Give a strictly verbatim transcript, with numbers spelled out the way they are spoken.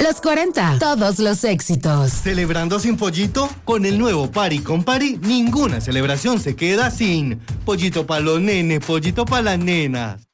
Los cuarenta, todos los éxitos. ¿Celebrando sin pollito? Con el nuevo Pari con Pari, ninguna celebración se queda sin pollito para los nenes, pollito para las nenas.